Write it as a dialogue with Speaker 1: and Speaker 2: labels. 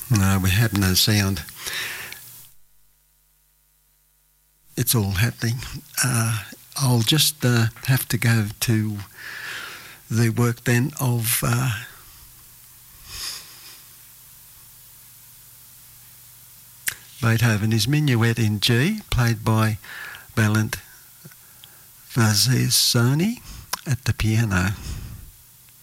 Speaker 1: No, we have no sound. It's all happening. I'll just have to go to the work then of Beethoven, his Minuet in G, played by Balint Vazesoni at the piano.